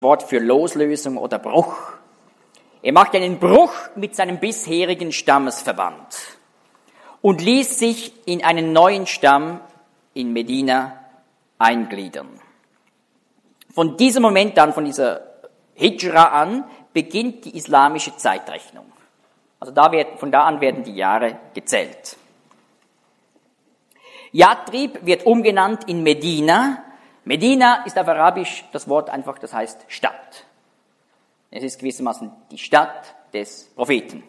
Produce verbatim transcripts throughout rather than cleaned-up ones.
Wort für Loslösung oder Bruch. Er machte einen Bruch mit seinem bisherigen Stammesverband und ließ sich in einen neuen Stamm in Medina eingliedern. Von diesem Moment an, von dieser Hijra an, beginnt die islamische Zeitrechnung. Also da wird, von da an werden die Jahre gezählt. Yathrib wird umgenannt in Medina. Medina ist auf Arabisch das Wort einfach, das heißt Stadt. Es ist gewissermaßen die Stadt des Propheten.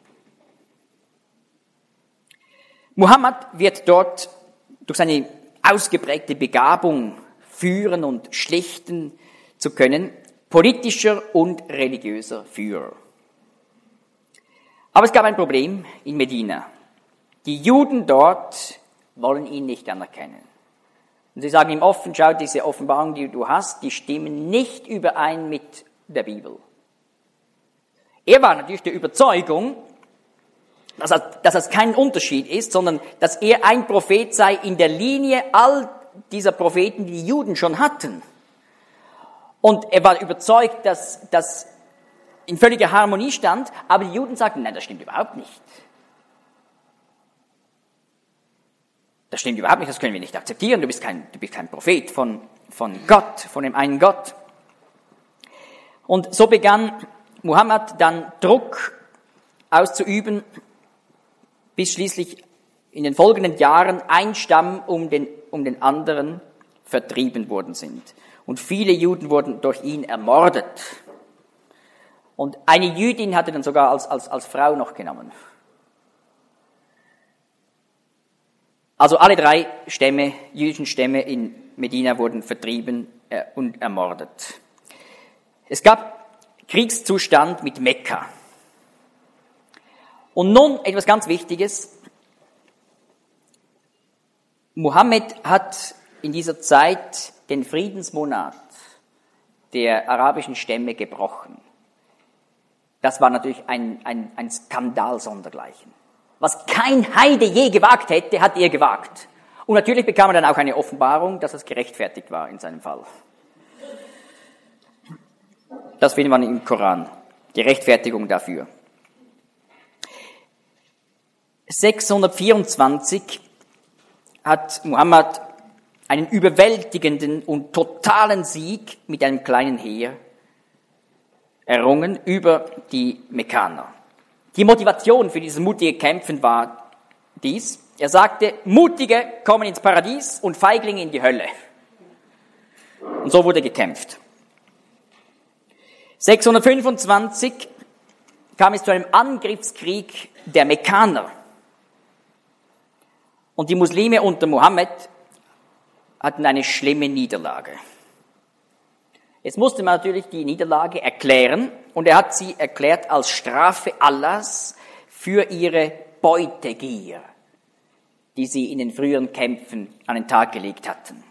Muhammad wird dort durch seine ausgeprägte Begabung, führen und schlichten zu können, politischer und religiöser Führer. Aber es gab ein Problem in Medina. Die Juden dort wollen ihn nicht anerkennen. Und sie sagen ihm offen, schau, diese Offenbarung, die du hast, die stimmen nicht überein mit der Bibel. Er war natürlich der Überzeugung, dass das, dass das kein Unterschied ist, sondern dass er ein Prophet sei in der Linie all dieser Propheten, die die Juden schon hatten. Und er war überzeugt, dass das in völliger Harmonie stand, aber die Juden sagten, nein, das stimmt überhaupt nicht. Das stimmt überhaupt nicht, das können wir nicht akzeptieren, du bist kein, du bist kein Prophet von, von Gott, von dem einen Gott. Und so begann Muhammad dann Druck auszuüben, bis schließlich in den folgenden Jahren ein Stamm um den, um den anderen vertrieben worden sind. Und viele Juden wurden durch ihn ermordet. Und eine Jüdin hatte dann sogar als, als, als Frau noch genommen. Also alle drei Stämme, jüdischen Stämme in Medina wurden vertrieben äh, und ermordet. Es gab Kriegszustand mit Mekka. Und nun etwas ganz Wichtiges. Mohammed hat in dieser Zeit den Friedensmonat der arabischen Stämme gebrochen. Das war natürlich ein, ein, ein Skandal sondergleichen. Was kein Heide je gewagt hätte, hat er gewagt. Und natürlich bekam er dann auch eine Offenbarung, dass es gerechtfertigt war in seinem Fall. Das findet man im Koran, die Rechtfertigung dafür. sechshundertvierundzwanzig hat Muhammad einen überwältigenden und totalen Sieg mit einem kleinen Heer errungen über die Mekkaner. Die Motivation für dieses mutige Kämpfen war dies. Er sagte, Mutige kommen ins Paradies und Feiglinge in die Hölle. Und so wurde gekämpft. sechshundertfünfundzwanzig kam es zu einem Angriffskrieg der Mekkaner. Und die Muslime unter Mohammed hatten eine schlimme Niederlage. Jetzt musste man natürlich die Niederlage erklären und er hat sie erklärt als Strafe Allahs für ihre Beutegier, die sie in den früheren Kämpfen an den Tag gelegt hatten.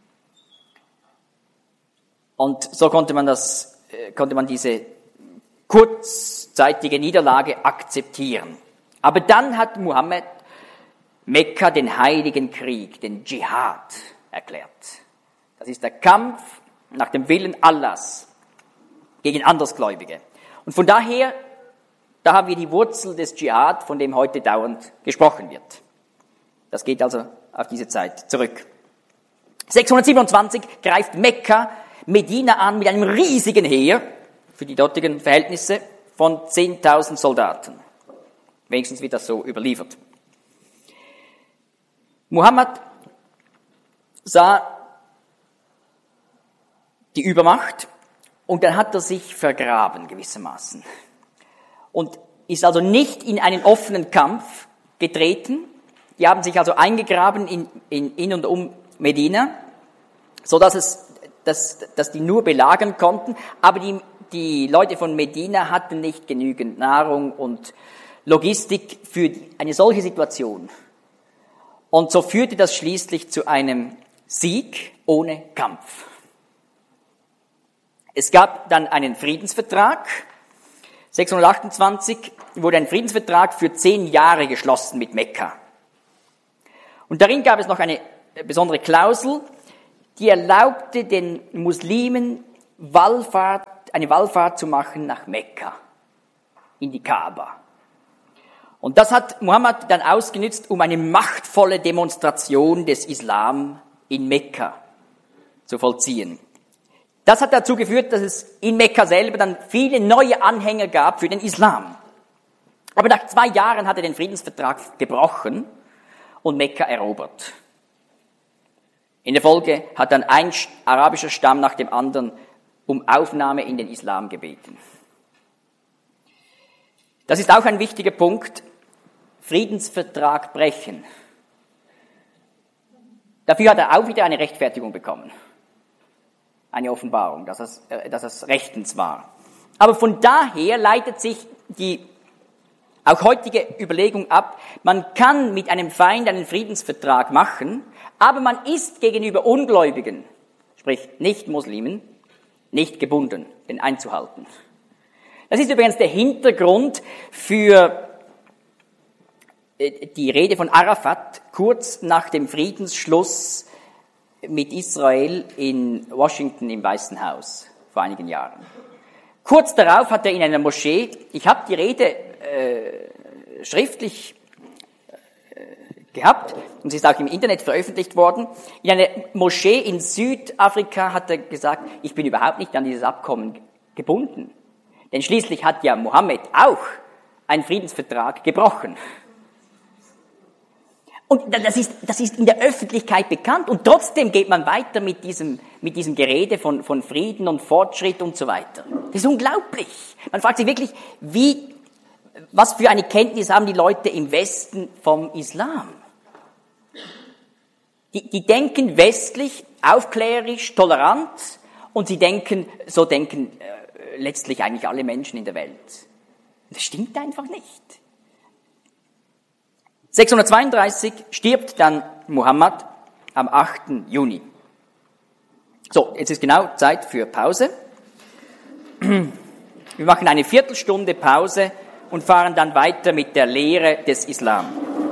Und so konnte man das, konnte man diese kurzzeitige Niederlage akzeptieren. Aber dann hat Muhammad Mekka den heiligen Krieg, den Dschihad, erklärt. Das ist der Kampf nach dem Willen Allahs gegen Andersgläubige. Und von daher, da haben wir die Wurzel des Dschihad, von dem heute dauernd gesprochen wird. Das geht also auf diese Zeit zurück. sechshundertsiebenundzwanzig greift Mekka Medina an mit einem riesigen Heer, für die dortigen Verhältnisse, von zehntausend Soldaten. Wenigstens wird das so überliefert. Muhammad sah die Übermacht und dann hat er sich vergraben gewissermaßen und ist also nicht in einen offenen Kampf getreten. Die haben sich also eingegraben in, in, in und um Medina, so dass es, dass, dass die nur belagern konnten, aber die, die Leute von Medina hatten nicht genügend Nahrung und Logistik für eine solche Situation. Und so führte das schließlich zu einem Sieg ohne Kampf. Es gab dann einen Friedensvertrag. sechshundertachtundzwanzig wurde ein Friedensvertrag für zehn Jahre geschlossen mit Mekka. Und darin gab es noch eine besondere Klausel, die erlaubte den Muslimen Wallfahrt, eine Wallfahrt zu machen nach Mekka, in die Kaaba. Und das hat Muhammad dann ausgenutzt, um eine machtvolle Demonstration des Islam in Mekka zu vollziehen. Das hat dazu geführt, dass es in Mekka selber dann viele neue Anhänger gab für den Islam. Aber nach zwei Jahren hat er den Friedensvertrag gebrochen und Mekka erobert. In der Folge hat dann ein arabischer Stamm nach dem anderen um Aufnahme in den Islam gebeten. Das ist auch ein wichtiger Punkt. Friedensvertrag brechen. Dafür hat er auch wieder eine Rechtfertigung bekommen. Eine Offenbarung, dass es, äh, dass es rechtens war. Aber von daher leitet sich die auch heutige Überlegung ab, man kann mit einem Feind einen Friedensvertrag machen, aber man ist gegenüber Ungläubigen, sprich Nicht-Muslimen, nicht gebunden, den einzuhalten. Das ist übrigens der Hintergrund für die Rede von Arafat kurz nach dem Friedensschluss mit Israel in Washington im Weißen Haus vor einigen Jahren. Kurz darauf hat er in einer Moschee, ich habe die Rede äh, schriftlich äh, gehabt und sie ist auch im Internet veröffentlicht worden, in einer Moschee in Südafrika hat er gesagt, ich bin überhaupt nicht an dieses Abkommen gebunden. Denn schließlich hat ja Mohammed auch einen Friedensvertrag gebrochen. Und das ist, das ist in der Öffentlichkeit bekannt und trotzdem geht man weiter mit diesem, mit diesem Gerede von, von Frieden und Fortschritt und so weiter. Das ist unglaublich. Man fragt sich wirklich, wie, was für eine Kenntnis haben die Leute im Westen vom Islam? Die, die denken westlich, aufklärerisch, tolerant und sie denken, so denken äh, letztlich eigentlich alle Menschen in der Welt. Das stimmt einfach nicht. sechshundertzweiunddreißig stirbt dann Muhammad am achten Juni. So, jetzt ist genau Zeit für Pause. Wir machen eine Viertelstunde Pause und fahren dann weiter mit der Lehre des Islam.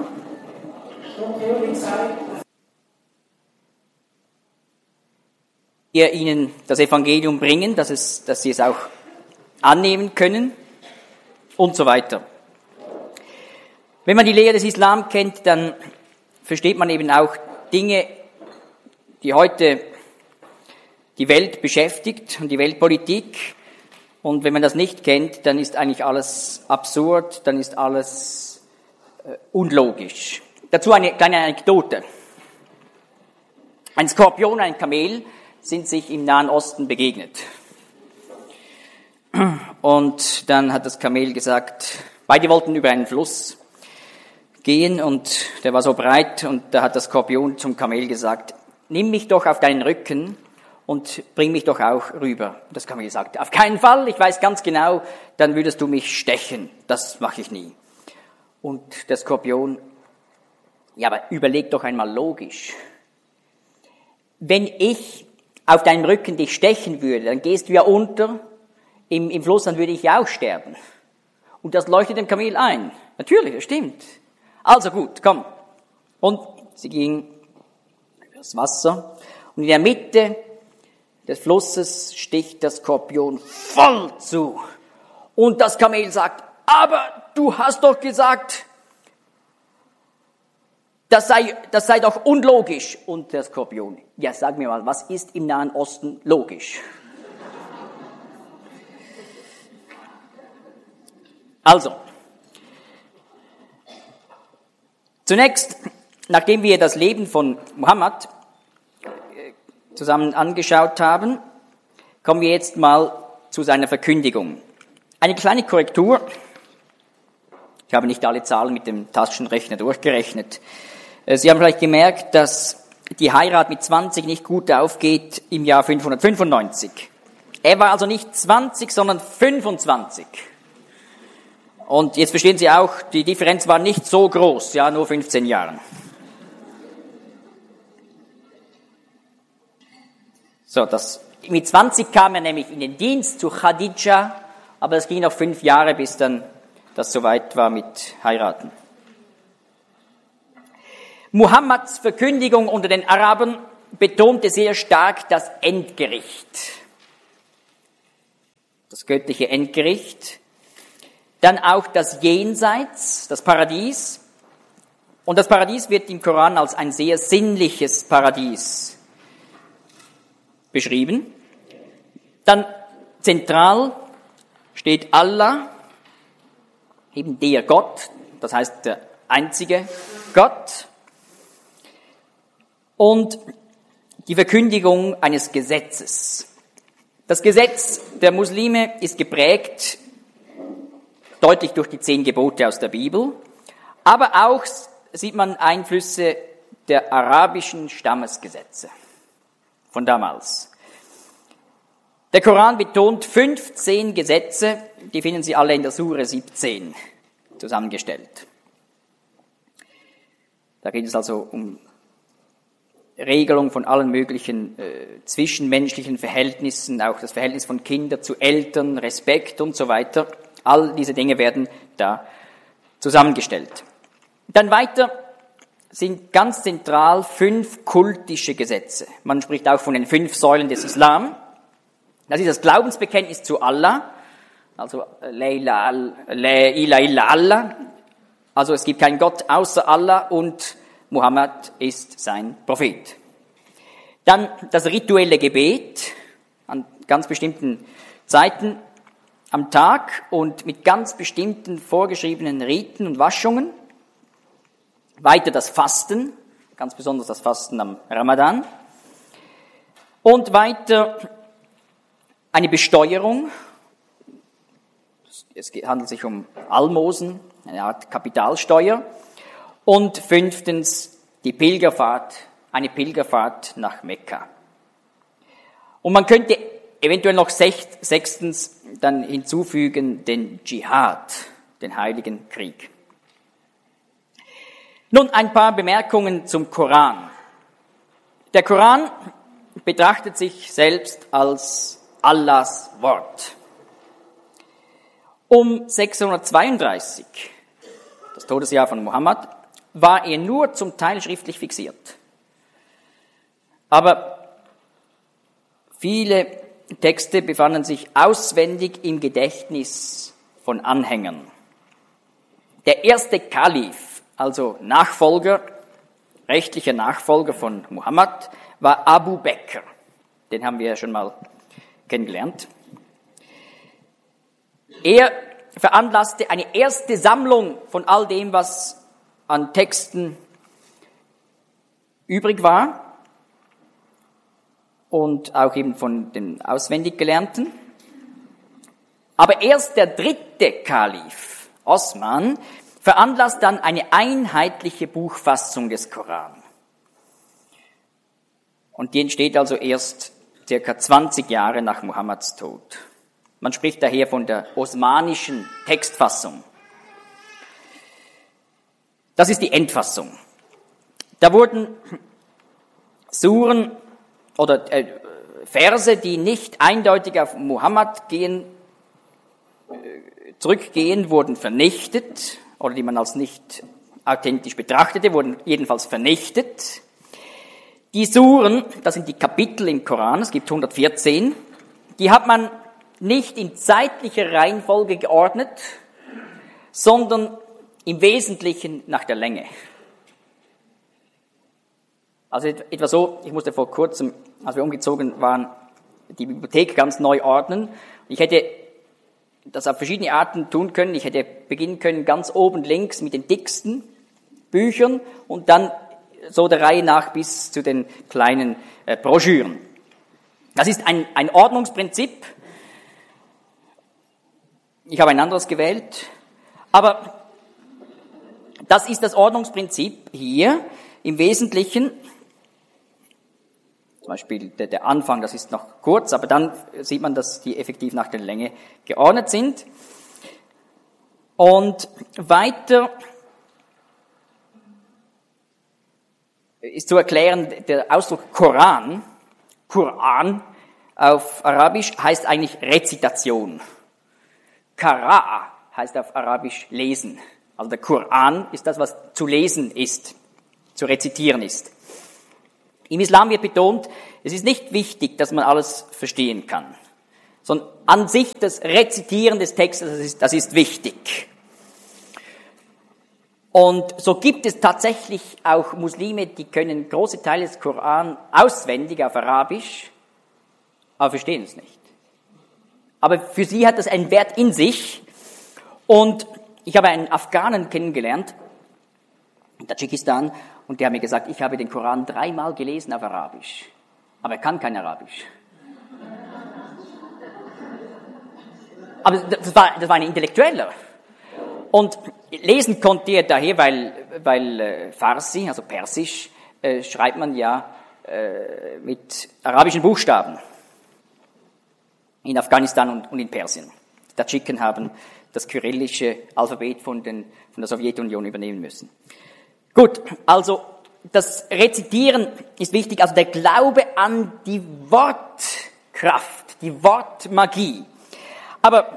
Wir Ihnen das Evangelium bringen, dass, es, dass Sie es auch annehmen können und so weiter. Wenn man die Lehre des Islam kennt, dann versteht man eben auch Dinge, die heute die Welt beschäftigt und die Weltpolitik. Und wenn man das nicht kennt, dann ist eigentlich alles absurd, dann ist alles äh, unlogisch. Dazu eine kleine Anekdote. Ein Skorpion und ein Kamel sind sich im Nahen Osten begegnet. Und dann hat das Kamel gesagt, beide wollten über einen Fluss gehen und der war so breit und da hat der Skorpion zum Kamel gesagt, nimm mich doch auf deinen Rücken und bring mich doch auch rüber. Das Kamel sagt, auf keinen Fall, ich weiß ganz genau, dann würdest du mich stechen, das mache ich nie. Und der Skorpion, ja, aber überleg doch einmal logisch. Wenn ich auf deinem Rücken dich stechen würde, dann gehst du ja unter im, im Fluss, dann würde ich ja auch sterben. Und das leuchtet dem Kamel ein. Natürlich, das stimmt. Also gut, komm. Und sie ging über das Wasser und in der Mitte des Flusses sticht der Skorpion voll zu. Und das Kamel sagt, aber du hast doch gesagt, das sei, das sei doch unlogisch. Und der Skorpion, ja, sag mir mal, was ist im Nahen Osten logisch? Also, zunächst, nachdem wir das Leben von Muhammad zusammen angeschaut haben, kommen wir jetzt mal zu seiner Verkündigung. Eine kleine Korrektur. Ich habe nicht alle Zahlen mit dem Taschenrechner durchgerechnet. Sie haben vielleicht gemerkt, dass die Heirat mit zwanzig nicht gut aufgeht im Jahr fünfhundertfünfundneunzig. Er war also nicht zwanzig, sondern fünfundzwanzig. Und jetzt verstehen Sie auch, die Differenz war nicht so groß, ja, nur fünfzehn Jahre. So, das, mit zwanzig kam er nämlich in den Dienst zu Khadija, aber es ging noch fünf Jahre, bis dann das soweit war mit Heiraten. Muhammads Verkündigung unter den Arabern betonte sehr stark das Endgericht. das göttliche Endgericht. Dann auch das Jenseits, das Paradies. Und das Paradies wird im Koran als ein sehr sinnliches Paradies beschrieben. Dann zentral steht Allah, eben der Gott, das heißt der einzige Gott. Und die Verkündigung eines Gesetzes. Das Gesetz der Muslime ist geprägt deutlich durch die zehn Gebote aus der Bibel, aber auch sieht man Einflüsse der arabischen Stammesgesetze von damals. Der Koran betont fünfzehn Gesetze, die finden Sie alle in der Sure siebzehn zusammengestellt. Da geht es also um Regelung von allen möglichen äh, zwischenmenschlichen Verhältnissen, auch das Verhältnis von Kindern zu Eltern, Respekt und so weiter. All diese Dinge werden da zusammengestellt. Dann weiter sind ganz zentral fünf kultische Gesetze. Man spricht auch von den fünf Säulen des Islam. Das ist das Glaubensbekenntnis zu Allah, also La ilaha illa Allah, also es gibt keinen Gott außer Allah und Muhammad ist sein Prophet. Dann das rituelle Gebet an ganz bestimmten Zeiten am Tag und mit ganz bestimmten vorgeschriebenen Riten und Waschungen. Weiter das Fasten, ganz besonders das Fasten am Ramadan. Und weiter eine Besteuerung, es handelt sich um Almosen, eine Art Kapitalsteuer. Und fünftens die Pilgerfahrt, eine Pilgerfahrt nach Mekka. Und man könnte eventuell noch sechstens dann hinzufügen den Dschihad, den heiligen Krieg. Nun ein paar Bemerkungen zum Koran. Der Koran betrachtet sich selbst als Allahs Wort. Um sechshundertzweiunddreißig, das Todesjahr von Muhammad, war er nur zum Teil schriftlich fixiert. Aber viele Texte befanden sich auswendig im Gedächtnis von Anhängern. Der erste Kalif, also Nachfolger, rechtlicher Nachfolger von Muhammad, war Abu Bekr. Den haben wir ja schon mal kennengelernt. Er veranlasste eine erste Sammlung von all dem, was an Texten übrig war und auch eben von den auswendig Gelernten. Aber erst der dritte Kalif, Osman, veranlasst dann eine einheitliche Buchfassung des Koran. Und die entsteht also erst circa zwanzig Jahre nach Muhammads Tod. Man spricht daher von der osmanischen Textfassung. Das ist die Endfassung. Da wurden Suren oder äh, Verse, die nicht eindeutig auf Muhammad gehen, äh, zurückgehen, wurden vernichtet oder die man als nicht authentisch betrachtete, wurden jedenfalls vernichtet. Die Suren, das sind die Kapitel im Koran, es gibt hundertvierzehn, die hat man nicht in zeitlicher Reihenfolge geordnet, sondern im Wesentlichen nach der Länge. Also etwa so, ich musste vor kurzem, als wir umgezogen waren, die Bibliothek ganz neu ordnen. Ich hätte das auf verschiedene Arten tun können. Ich hätte beginnen können ganz oben links mit den dicksten Büchern und dann so der Reihe nach bis zu den kleinen äh, Broschüren. Das ist ein, ein Ordnungsprinzip. Ich habe ein anderes gewählt. Aber das ist das Ordnungsprinzip hier im Wesentlichen. Zum Beispiel der, der Anfang, das ist noch kurz, aber dann sieht man, dass die effektiv nach der Länge geordnet sind. Und weiter ist zu erklären, der Ausdruck Koran, Koran auf Arabisch heißt eigentlich Rezitation. Qara'a heißt auf Arabisch lesen. Also der Koran ist das, was zu lesen ist, zu rezitieren ist. Im Islam wird betont, es ist nicht wichtig, dass man alles verstehen kann. sondern an sich das Rezitieren des Textes, das ist, das ist wichtig. Und so gibt es tatsächlich auch Muslime, die können große Teile des Koran auswendig auf Arabisch, aber verstehen es nicht. Aber für sie hat das einen Wert in sich. Und ich habe einen Afghanen kennengelernt, in Tadschikistan, und der hat mir gesagt, ich habe den Koran dreimal gelesen auf Arabisch, aber er kann kein Arabisch. Aber das war, das war ein Intellektueller. Und lesen konnte er daher, weil, weil äh, Farsi, also Persisch, äh, schreibt man ja äh, mit arabischen Buchstaben. In Afghanistan und, und in Persien. Die Tadschiken haben das kyrillische Alphabet von, den, von der Sowjetunion übernehmen müssen. Gut, also das Rezitieren ist wichtig, also der Glaube an die Wortkraft, die Wortmagie. Aber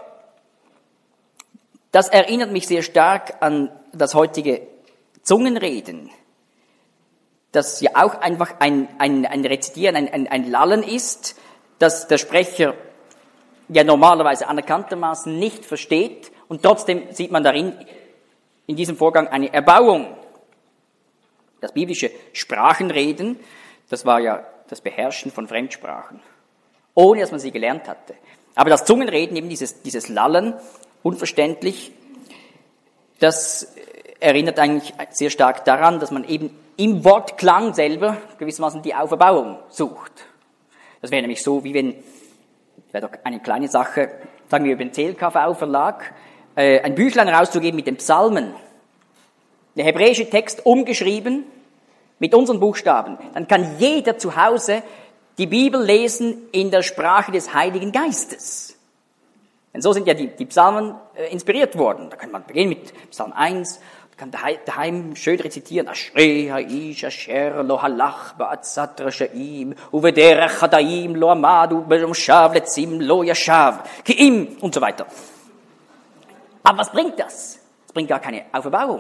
das erinnert mich sehr stark an das heutige Zungenreden, das ja auch einfach ein, ein, ein Rezitieren, ein, ein, ein Lallen ist, dass der Sprecher ja normalerweise anerkanntermaßen nicht versteht, und trotzdem sieht man darin, in diesem Vorgang, eine Erbauung. Das biblische Sprachenreden, das war ja das Beherrschen von Fremdsprachen, ohne dass man sie gelernt hatte. Aber das Zungenreden, eben dieses, dieses Lallen, unverständlich, das erinnert eigentlich sehr stark daran, dass man eben im Wortklang selber gewissermaßen die Auferbauung sucht. Das wäre nämlich so, wie wenn, das wäre doch eine kleine Sache, sagen wir über den C L K V-Verlag, äh, ein Büchlein rauszugeben mit den Psalmen, der hebräische Text umgeschrieben mit unseren Buchstaben, dann kann jeder zu Hause die Bibel lesen in der Sprache des Heiligen Geistes. Denn so sind ja die, die Psalmen äh, inspiriert worden. Da kann man beginnen mit Psalm eins, kann daheim schön rezitieren. Ashrei ha'ish asher lo halach ba'atzat rashaim uvederech hadaim lo amadu be'mshav letzim lo yashav ki'im und so weiter. Aber was bringt das? Es bringt gar keine Auferbauung.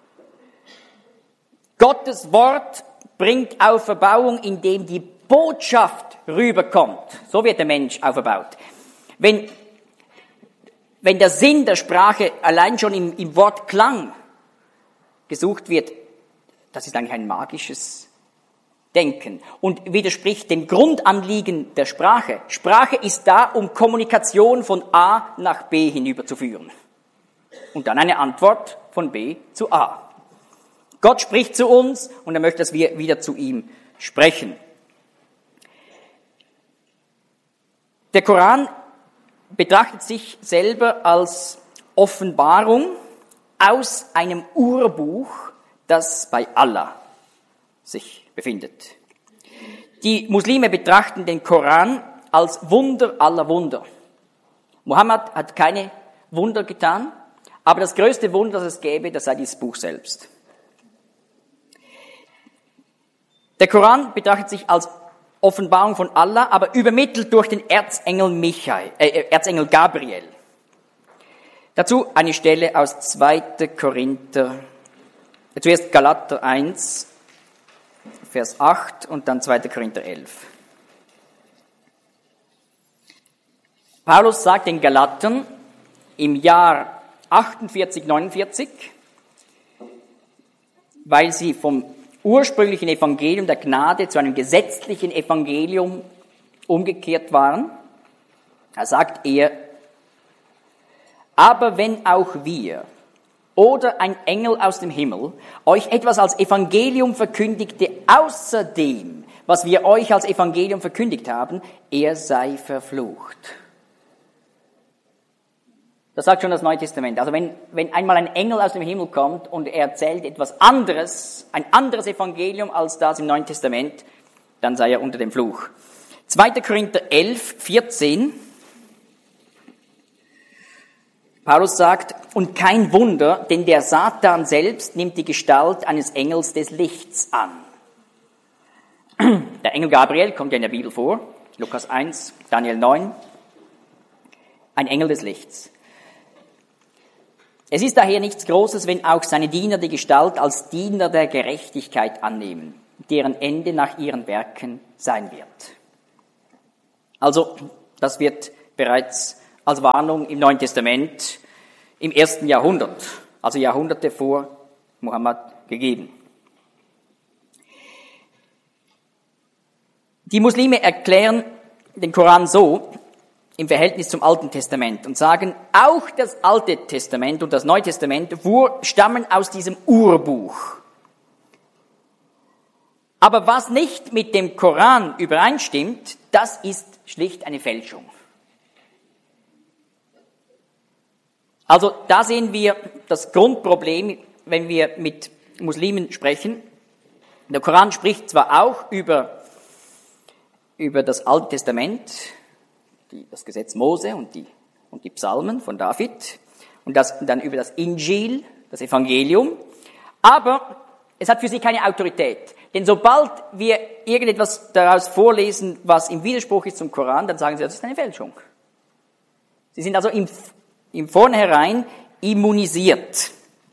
Gottes Wort bringt Auferbauung, indem die Botschaft rüberkommt. So wird der Mensch auferbaut. Wenn, wenn der Sinn der Sprache allein schon im, im Wortklang gesucht wird, das ist eigentlich ein magisches Denken und widerspricht dem Grundanliegen der Sprache. Sprache ist da, um Kommunikation von A nach B hinüberzuführen und dann eine Antwort von B zu A. Gott spricht zu uns und er möchte, dass wir wieder zu ihm sprechen. Der Koran betrachtet sich selber als Offenbarung aus einem Urbuch, das bei Allah sich befindet. Die Muslime betrachten den Koran als Wunder aller Wunder. Mohammed hat keine Wunder getan, aber das größte Wunder, das es gäbe, das sei dieses Buch selbst. Der Koran betrachtet sich als Offenbarung von Allah, aber übermittelt durch den Erzengel Michael, äh, Erzengel Gabriel. Dazu eine Stelle aus zweiter Korinther, zuerst Galater eins, Vers acht und dann zweiter Korinther elf. Paulus sagt den Galatern im Jahr achtundvierzig, neunundvierzig, weil sie vom ursprünglichen Evangelium der Gnade zu einem gesetzlichen Evangelium umgekehrt waren. Da sagt er, aber wenn auch wir oder ein Engel aus dem Himmel euch etwas als Evangelium verkündigte, außer dem, was wir euch als Evangelium verkündigt haben, er sei verflucht. Das sagt schon das Neue Testament. Also wenn, wenn einmal ein Engel aus dem Himmel kommt und er erzählt etwas anderes, ein anderes Evangelium als das im Neuen Testament, dann sei er unter dem Fluch. zweiter Korinther elf, vierzehn. Paulus sagt, und kein Wunder, denn der Satan selbst nimmt die Gestalt eines Engels des Lichts an. Der Engel Gabriel kommt ja in der Bibel vor, Lukas eins, Daniel neun. Ein Engel des Lichts. Es ist daher nichts Großes, wenn auch seine Diener die Gestalt als Diener der Gerechtigkeit annehmen, deren Ende nach ihren Werken sein wird. Also, das wird bereits als Warnung im Neuen Testament im ersten Jahrhundert, also Jahrhunderte vor Mohammed, gegeben. Die Muslime erklären den Koran so im Verhältnis zum Alten Testament und sagen, auch das Alte Testament und das Neue Testament stammen aus diesem Urbuch. Aber was nicht mit dem Koran übereinstimmt, das ist schlicht eine Fälschung. Also da sehen wir das Grundproblem, wenn wir mit Muslimen sprechen. Der Koran spricht zwar auch über, über das Alte Testament, die, das Gesetz Mose und die, und die Psalmen von David und das, dann über das Injil, das Evangelium, aber es hat für sie keine Autorität. Denn sobald wir irgendetwas daraus vorlesen, was im Widerspruch ist zum Koran, dann sagen sie, das ist eine Fälschung. Sie sind also im, im Vornherein immunisiert.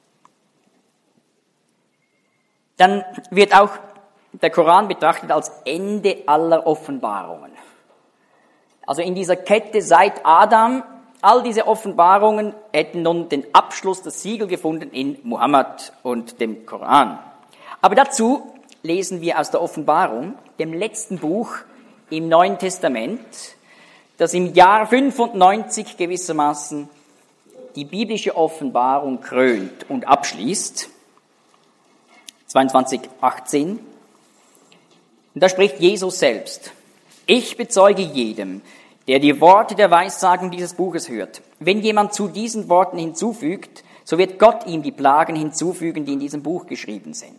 Dann wird auch der Koran betrachtet als Ende aller Offenbarungen. Also in dieser Kette seit Adam, all diese Offenbarungen hätten nun den Abschluss, das Siegel gefunden in Mohammed und dem Koran. Aber dazu lesen wir aus der Offenbarung, dem letzten Buch im Neuen Testament, das im Jahr fünfundneunzig gewissermaßen die biblische Offenbarung krönt und abschließt. zweiundzwanzig achtzehn. Und da spricht Jesus selbst. Ich bezeuge jedem, der die Worte der Weissagung dieses Buches hört. Wenn jemand zu diesen Worten hinzufügt, so wird Gott ihm die Plagen hinzufügen, die in diesem Buch geschrieben sind.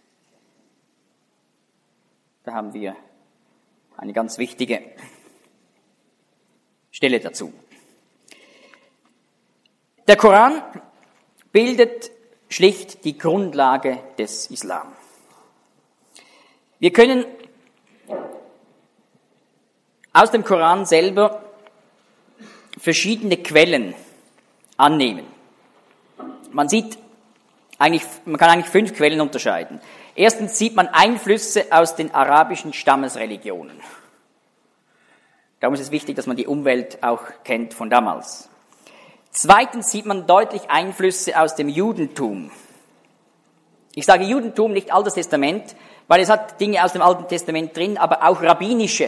Da haben wir eine ganz wichtige Stelle dazu. Der Koran bildet schlicht die Grundlage des Islam. Wir können aus dem Koran selber verschiedene Quellen annehmen. Man sieht eigentlich, man kann eigentlich fünf Quellen unterscheiden. Erstens sieht man Einflüsse aus den arabischen Stammesreligionen. Darum ist es wichtig, dass man die Umwelt auch kennt von damals. Zweitens sieht man deutlich Einflüsse aus dem Judentum. Ich sage Judentum, nicht Altes Testament, weil es hat Dinge aus dem Alten Testament drin, aber auch rabbinische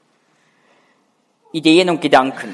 Ideen und Gedanken.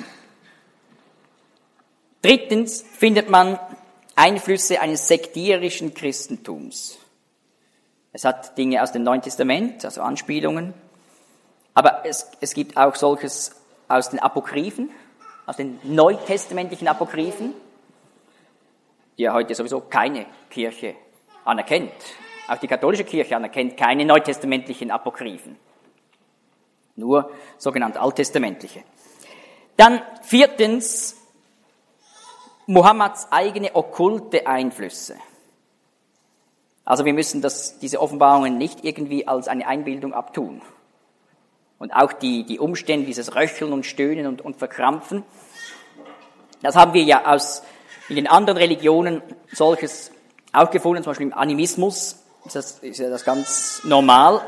Drittens findet man Einflüsse eines sektierischen Christentums. Es hat Dinge aus dem Neuen Testament, also Anspielungen, aber es, es gibt auch solches aus den Apokryphen, aus den neutestamentlichen Apokryphen, die ja heute sowieso keine Kirche anerkennt. Auch die katholische Kirche anerkennt keine neutestamentlichen Apokryphen, nur sogenannte alttestamentliche. Dann viertens, Mohammeds eigene okkulte Einflüsse. Also wir müssen das, diese Offenbarungen nicht irgendwie als eine Einbildung abtun. Und auch die, die Umstände, dieses Röcheln und Stöhnen und, und Verkrampfen, das haben wir ja aus, in den anderen Religionen solches auch gefunden, zum Beispiel im Animismus, ist das, ist ja das ganz normal.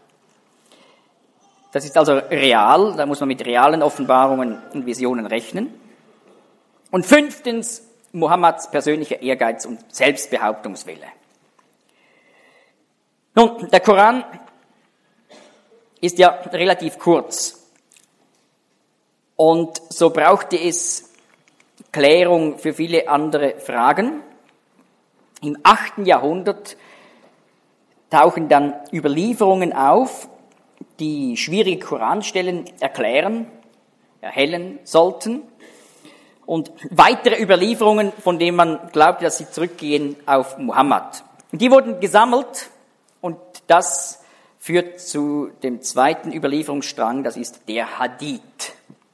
Das ist also real, da muss man mit realen Offenbarungen und Visionen rechnen. Und fünftens, Mohammeds persönlicher Ehrgeiz und Selbstbehauptungswille. Nun, der Koran ist ja relativ kurz und so brauchte es Klärung für viele andere Fragen. Im achten Jahrhundert tauchen dann Überlieferungen auf, die schwierige Koranstellen erklären, erhellen sollten und weitere Überlieferungen, von denen man glaubte, dass sie zurückgehen auf Mohammed. Und die wurden gesammelt und das führt zu dem zweiten Überlieferungsstrang, das ist der Hadith.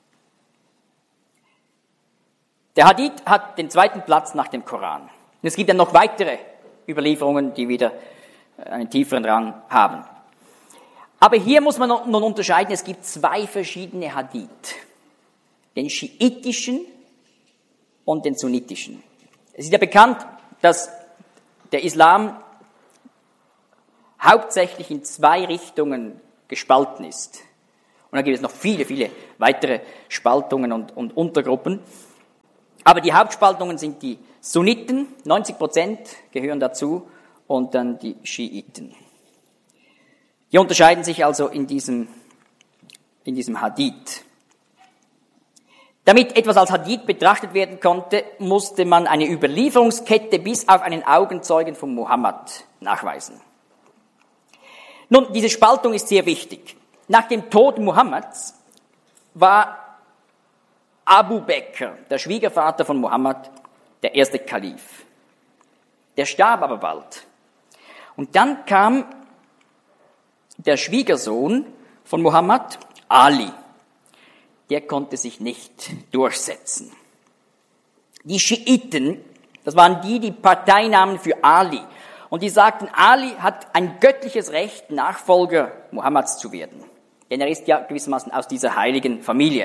Der Hadith hat den zweiten Platz nach dem Koran. Und es gibt dann noch weitere Überlieferungen, die wieder einen tieferen Rang haben. Aber hier muss man nun unterscheiden, es gibt zwei verschiedene Hadith. Den schiitischen und den sunnitischen. Es ist ja bekannt, dass der Islam hauptsächlich in zwei Richtungen gespalten ist. Und dann gibt es noch viele, viele weitere Spaltungen und, und Untergruppen. Aber die Hauptspaltungen sind die Sunniten, neunzig Prozent gehören dazu, und dann die Schiiten. Die unterscheiden sich also in diesem, in diesem Hadith. Damit etwas als Hadith betrachtet werden konnte, musste man eine Überlieferungskette bis auf einen Augenzeugen von Mohammed nachweisen. Nun, diese Spaltung ist sehr wichtig. Nach dem Tod Mohammeds war Abu Bekr, der Schwiegervater von Mohammed, der erste Kalif. Der starb aber bald. Und dann kam der Schwiegersohn von Mohammed, Ali. Der konnte sich nicht durchsetzen. Die Schiiten, das waren die, die Partei nahmen für Ali. Und die sagten, Ali hat ein göttliches Recht, Nachfolger Mohammeds zu werden. Denn er ist ja gewissermaßen aus dieser heiligen Familie.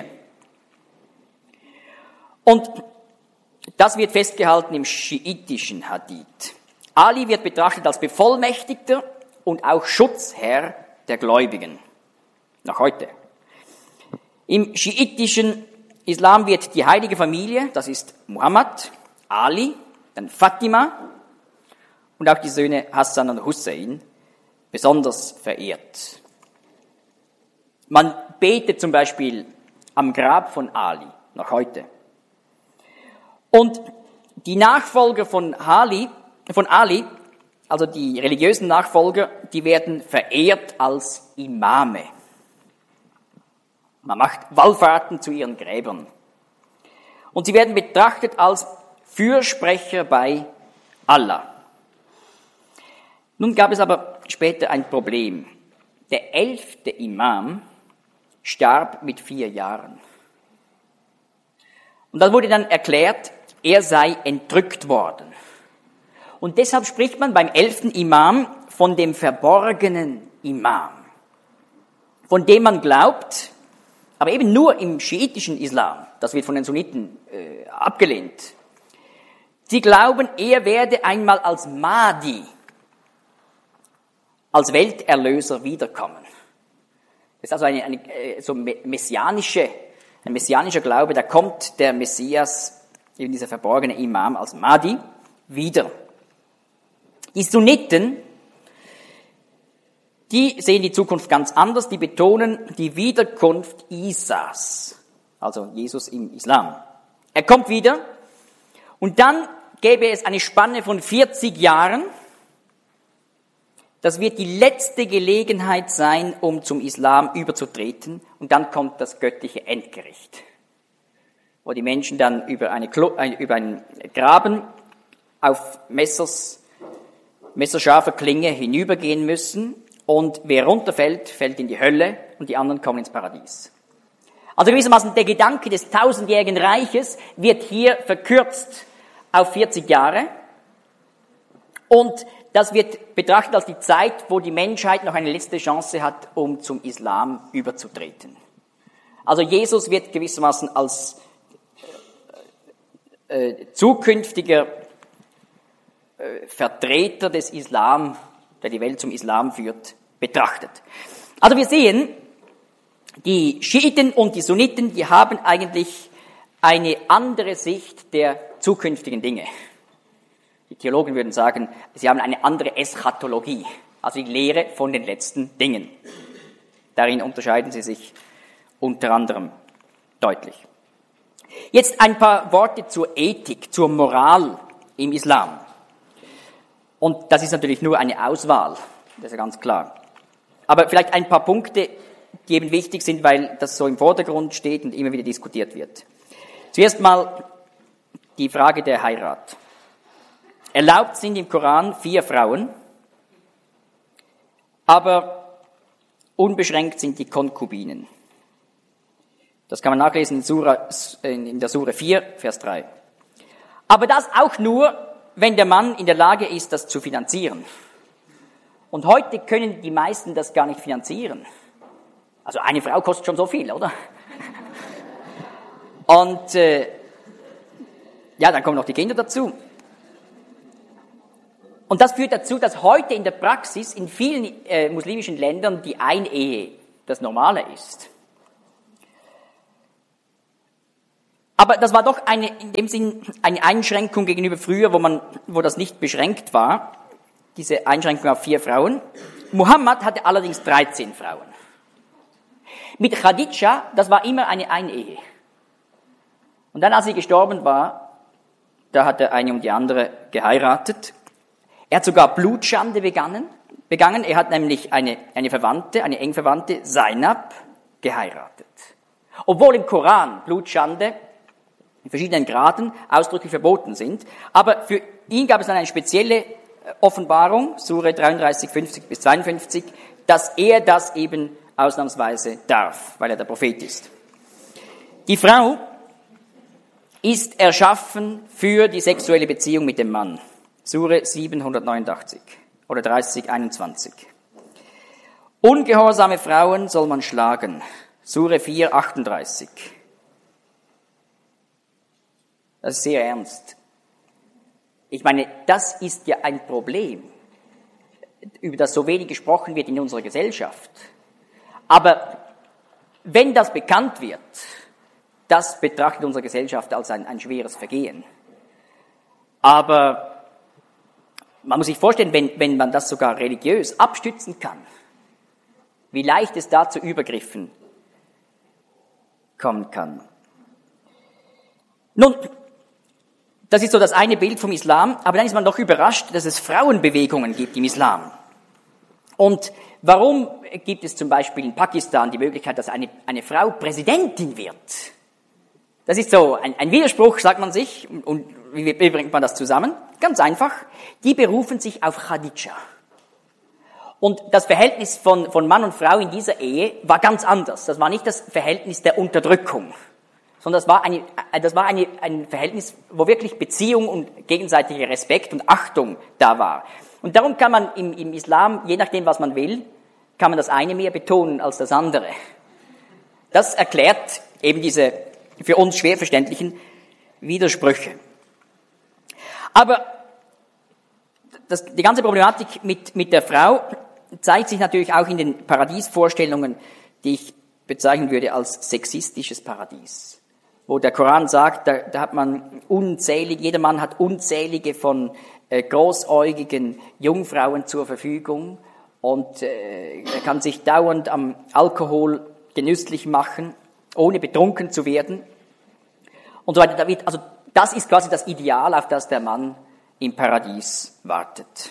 Und das wird festgehalten im schiitischen Hadith. Ali wird betrachtet als Bevollmächtigter und auch Schutzherr der Gläubigen. Noch heute. Im schiitischen Islam wird die heilige Familie, das ist Mohammed, Ali, dann Fatima und auch die Söhne Hassan und Hussein, besonders verehrt. Man betet zum Beispiel am Grab von Ali, noch heute. Und die Nachfolger von Ali, von Ali, also die religiösen Nachfolger, die werden verehrt als Imame. Man macht Wallfahrten zu ihren Gräbern. Und sie werden betrachtet als Fürsprecher bei Allah. Nun gab es aber später ein Problem. Der elfte Imam starb mit vier Jahren. Und dann wurde dann erklärt, er sei entrückt worden. Und deshalb spricht man beim elften Imam von dem verborgenen Imam, von dem man glaubt, aber eben nur im schiitischen Islam, das wird von den Sunniten äh, abgelehnt. Sie glauben, er werde einmal als Mahdi, als Welterlöser wiederkommen. Das ist also eine, eine so messianische, ein messianischer Glaube, da kommt der Messias, eben dieser verborgene Imam als Mahdi, wieder. Die Sunniten, die sehen die Zukunft ganz anders, die betonen die Wiederkunft Isas, also Jesus im Islam. Er kommt wieder und dann gäbe es eine Spanne von vierzig Jahren. Das wird die letzte Gelegenheit sein, um zum Islam überzutreten, und dann kommt das göttliche Endgericht, wo die Menschen dann über, eine, über einen Graben auf Messers, messerscharfer Klinge hinübergehen müssen, und wer runterfällt, fällt in die Hölle und die anderen kommen ins Paradies. Also gewissermaßen der Gedanke des tausendjährigen Reiches wird hier verkürzt auf vierzig Jahre, und das wird betrachtet als die Zeit, wo die Menschheit noch eine letzte Chance hat, um zum Islam überzutreten. Also Jesus wird gewissermaßen als äh, zukünftiger äh, Vertreter des Islam, der die Welt zum Islam führt, betrachtet. Also wir sehen, die Schiiten und die Sunniten, die haben eigentlich eine andere Sicht der zukünftigen Dinge. Die Theologen würden sagen, sie haben eine andere Eschatologie, also die Lehre von den letzten Dingen. Darin unterscheiden sie sich unter anderem deutlich. Jetzt ein paar Worte zur Ethik, zur Moral im Islam. Und das ist natürlich nur eine Auswahl, das ist ja ganz klar. Aber vielleicht ein paar Punkte, die eben wichtig sind, weil das so im Vordergrund steht und immer wieder diskutiert wird. Zuerst mal die Frage der Heirat. Erlaubt sind im Koran vier Frauen, aber unbeschränkt sind die Konkubinen. Das kann man nachlesen in, Sura, in der Sure vier, Vers drei. Aber das auch nur, wenn der Mann in der Lage ist, das zu finanzieren. Und heute können die meisten das gar nicht finanzieren. Also eine Frau kostet schon so viel, oder? Und äh, ja, dann kommen noch die Kinder dazu. Und das führt dazu, dass heute in der Praxis in vielen äh, muslimischen Ländern die Einehe das Normale ist. Aber das war doch eine, in dem Sinn eine Einschränkung gegenüber früher, wo man, wo das nicht beschränkt war. Diese Einschränkung auf vier Frauen. Muhammad hatte allerdings dreizehn Frauen. Mit Khadija, das war immer eine Einehe. Und dann, als sie gestorben war, da hat er eine um die andere geheiratet. Er hat sogar Blutschande begangen. begangen. Er hat nämlich eine, eine Verwandte, eine eng Verwandte, Zainab, geheiratet. Obwohl im Koran Blutschande in verschiedenen Graden ausdrücklich verboten sind. Aber für ihn gab es dann eine spezielle Offenbarung, Sure dreiunddreißig, fünfzig bis zweiundfünfzig, dass er das eben ausnahmsweise darf, weil er der Prophet ist. Die Frau ist erschaffen für die sexuelle Beziehung mit dem Mann. Sure siebenhundertneunundachtzig oder dreißig, einundzwanzig. Ungehorsame Frauen soll man schlagen. Sure vier, achtunddreißig. Das ist sehr ernst. Ich meine, das ist ja ein Problem, über das so wenig gesprochen wird in unserer Gesellschaft. Aber wenn das bekannt wird, das betrachtet unsere Gesellschaft als ein, ein schweres Vergehen. Aber man muss sich vorstellen, wenn, wenn man das sogar religiös abstützen kann, wie leicht es da zu Übergriffen kommen kann. Nun, das ist so das eine Bild vom Islam, aber dann ist man doch überrascht, dass es Frauenbewegungen gibt im Islam. Und warum gibt es zum Beispiel in Pakistan die Möglichkeit, dass eine, eine Frau Präsidentin wird? Das ist so ein, ein Widerspruch, sagt man sich. Und wie, wie bringt man das zusammen? Ganz einfach. Die berufen sich auf Khadija. Und das Verhältnis von, von Mann und Frau in dieser Ehe war ganz anders. Das war nicht das Verhältnis der Unterdrückung, sondern das war, eine, das war eine, ein Verhältnis, wo wirklich Beziehung und gegenseitiger Respekt und Achtung da war. Und darum kann man im, im Islam, je nachdem, was man will, kann man das eine mehr betonen als das andere. Das erklärt eben diese für uns schwer verständlichen Widersprüche. Aber das, die ganze Problematik mit, mit der Frau zeigt sich natürlich auch in den Paradiesvorstellungen, die ich bezeichnen würde als sexistisches Paradies. Wo der Koran sagt, da, da hat man unzählige, jeder Mann hat unzählige von äh, großäugigen Jungfrauen zur Verfügung und äh, er kann sich dauernd am Alkohol genüsslich machen, ohne betrunken zu werden und so weiter. Da wird, also das ist quasi das Ideal, auf das der Mann im Paradies wartet.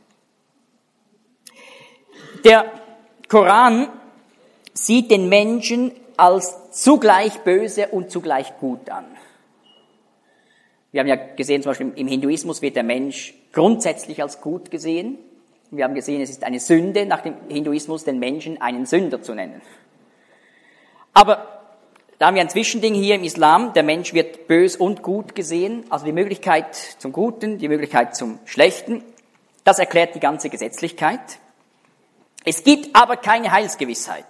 Der Koran sieht den Menschen als zugleich böse und zugleich gut an. Wir haben ja gesehen, zum Beispiel im Hinduismus wird der Mensch grundsätzlich als gut gesehen. Wir haben gesehen, es ist eine Sünde, nach dem Hinduismus den Menschen einen Sünder zu nennen. Aber da haben wir ein Zwischending hier im Islam. Der Mensch wird bös und gut gesehen, also die Möglichkeit zum Guten, die Möglichkeit zum Schlechten. Das erklärt die ganze Gesetzlichkeit. Es gibt aber keine Heilsgewissheit.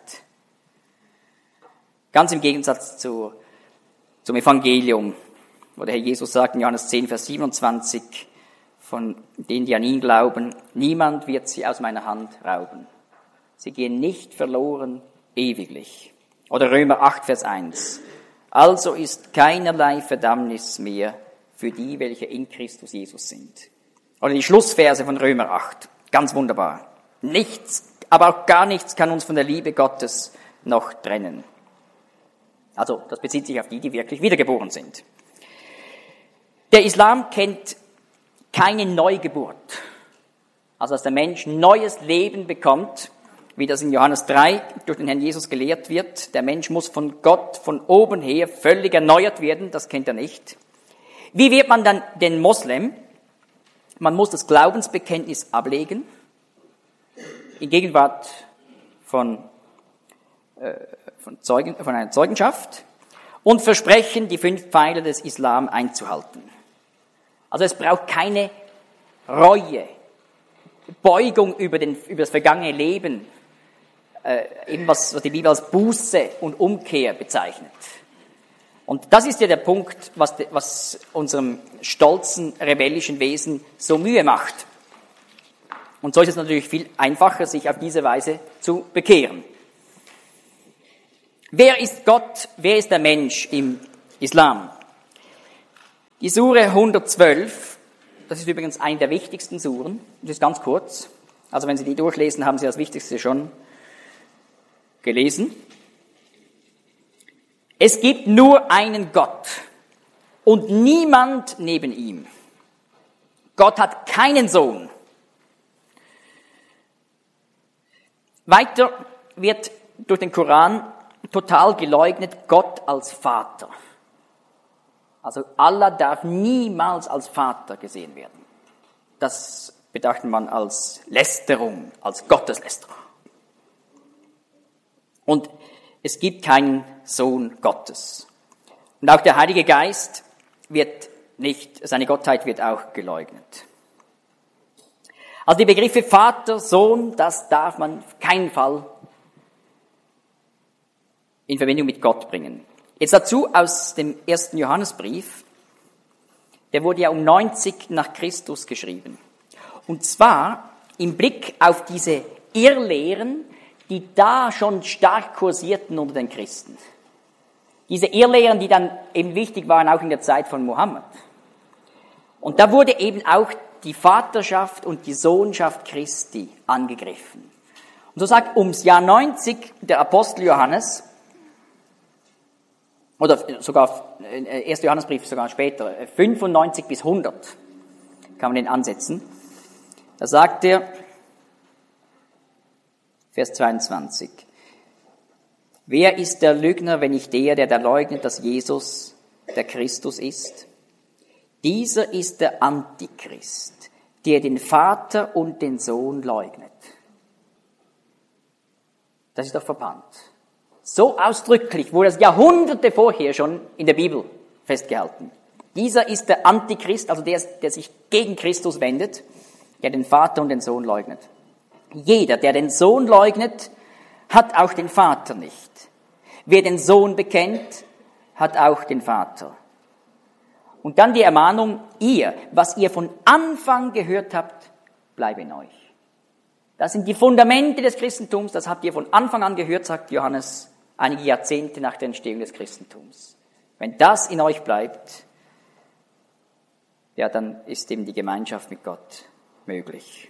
Ganz im Gegensatz zu, zum Evangelium, wo der Herr Jesus sagt in Johannes zehn, Vers siebenundzwanzig, von denen, die an ihn glauben, niemand wird sie aus meiner Hand rauben. Sie gehen nicht verloren ewiglich. Oder Römer acht, Vers eins. Also ist keinerlei Verdammnis mehr für die, welche in Christus Jesus sind. Oder die Schlussverse von Römer acht. Ganz wunderbar. Nichts, aber auch gar nichts kann uns von der Liebe Gottes noch trennen. Also, das bezieht sich auf die, die wirklich wiedergeboren sind. Der Islam kennt keine Neugeburt. Also, dass der Mensch neues Leben bekommt, wie das in Johannes drei durch den Herrn Jesus gelehrt wird. Der Mensch muss von Gott von oben her völlig erneuert werden, das kennt er nicht. Wie wird man dann den Moslem? Man muss das Glaubensbekenntnis ablegen, in Gegenwart von, äh, von, Zeugen, von einer Zeugenschaft und versprechen, die fünf Pfeiler des Islam einzuhalten. Also es braucht keine Reue, Beugung über, den, über das vergangene Leben, äh, eben was, was die Bibel als Buße und Umkehr bezeichnet. Und das ist ja der Punkt, was, de, was unserem stolzen, rebellischen Wesen so Mühe macht. Und so ist es natürlich viel einfacher, sich auf diese Weise zu bekehren. Wer ist Gott? Wer ist der Mensch im Islam? Die Sure hundertzwölf, das ist übrigens eine der wichtigsten Suren, das ist ganz kurz. Also wenn Sie die durchlesen, haben Sie das Wichtigste schon gelesen. Es gibt nur einen Gott und niemand neben ihm. Gott hat keinen Sohn. Weiter wird durch den Koran total geleugnet Gott als Vater. Also Allah darf niemals als Vater gesehen werden. Das betrachtet man als Lästerung, als Gotteslästerung. Und es gibt keinen Sohn Gottes. Und auch der Heilige Geist wird nicht, seine Gottheit wird auch geleugnet. Also die Begriffe Vater, Sohn, das darf man auf keinen Fall in Verbindung mit Gott bringen. Jetzt dazu aus dem ersten Johannesbrief, der wurde ja um neunzig nach Christus geschrieben. Und zwar im Blick auf diese Irrlehren, die da schon stark kursierten unter den Christen. Diese Irrlehren, die dann eben wichtig waren, auch in der Zeit von Mohammed. Und da wurde eben auch die Vaterschaft und die Sohnschaft Christi angegriffen. Und so sagt ums Jahr neunzig der Apostel Johannes, oder sogar, erster Johannesbrief sogar später, fünfundneunzig bis hundert, kann man den ansetzen. Da sagt er, Vers zweiundzwanzig, wer ist der Lügner, wenn nicht der, der da leugnet, dass Jesus der Christus ist? Dieser ist der Antichrist, der den Vater und den Sohn leugnet. Das ist doch verbannt. So ausdrücklich wurde das Jahrhunderte vorher schon in der Bibel festgehalten. Dieser ist der Antichrist, also der, der sich gegen Christus wendet, der den Vater und den Sohn leugnet. Jeder, der den Sohn leugnet, hat auch den Vater nicht. Wer den Sohn bekennt, hat auch den Vater. Und dann die Ermahnung, ihr, was ihr von Anfang gehört habt, bleibe in euch. Das sind die Fundamente des Christentums, das habt ihr von Anfang an gehört, sagt Johannes, einige Jahrzehnte nach der Entstehung des Christentums. Wenn das in euch bleibt, ja, dann ist eben die Gemeinschaft mit Gott möglich.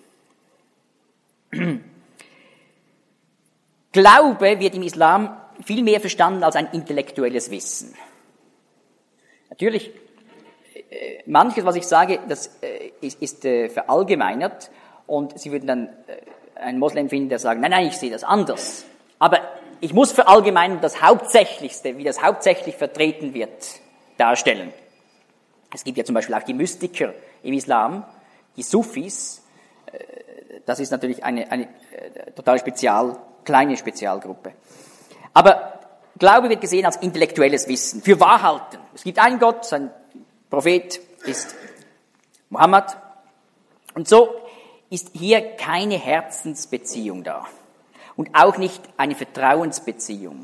Glaube wird im Islam viel mehr verstanden als ein intellektuelles Wissen. Natürlich, manches, was ich sage, das ist, ist verallgemeinert und Sie würden dann einen Moslem finden, der sagt, nein, nein, ich sehe das anders. Aber ich muss verallgemeinern das Hauptsächlichste, wie das hauptsächlich vertreten wird, darstellen. Es gibt ja zum Beispiel auch die Mystiker im Islam, die Sufis. Das ist natürlich eine, eine total spezial, kleine Spezialgruppe. Aber Glaube wird gesehen als intellektuelles Wissen, für Wahrhalten. Es gibt einen Gott, sein Prophet ist Mohammed. Und so ist hier keine Herzensbeziehung da. Und auch nicht eine Vertrauensbeziehung.